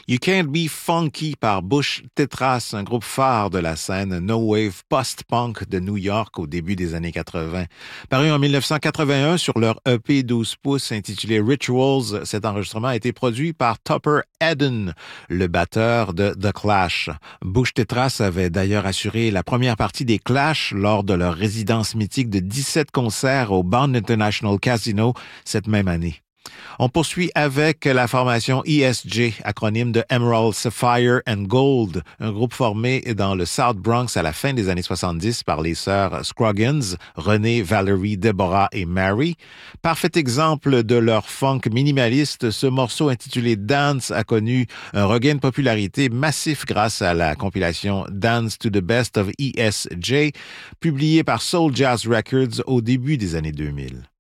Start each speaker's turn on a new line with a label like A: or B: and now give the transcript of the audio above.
A: You Can't Be Funky par Bush Tetras, un groupe phare de la scène no wave post-punk de New York au début des années 80. Paru en 1981 sur leur EP 12 pouces intitulé Rituals, cet enregistrement a été produit par Topper Eden, le batteur de The Clash. Bush Tetras avait d'ailleurs assuré la première partie des Clash lors de leur résidence mythique de 17 concerts au Bond International Casino cette même année. On poursuit avec la formation ESG, acronyme de Emerald, Sapphire and Gold, un groupe formé dans le South Bronx à la fin des années 70 par les sœurs Scroggins, Renée, Valerie, Deborah et Mary. Parfait exemple de leur funk minimaliste, ce morceau intitulé Dance a connu un regain de popularité massif grâce à la compilation Dance to the Best of ESJ, publiée par Soul Jazz Records au début des années 2000.